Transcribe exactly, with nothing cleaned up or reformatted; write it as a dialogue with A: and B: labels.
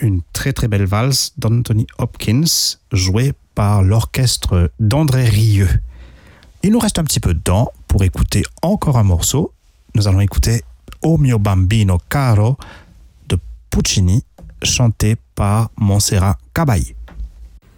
A: une très très belle valse d'Anthony Hopkins, jouée par l'orchestre d'André Rieu. Il nous reste un petit peu de temps pour écouter encore un morceau. Nous allons écouter O mio bambino caro de Puccini, chanté par Montserrat Caballé.